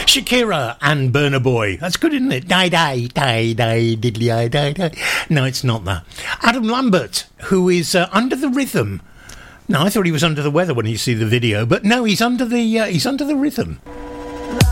Shakira and Burna Boy. That's good, isn't it? Die, die, die, die, diddly, I die, die. No, it's not that. Adam Lambert, who is under the rhythm. No, I thought he was under the weather when you see the video, but no, he's under the rhythm.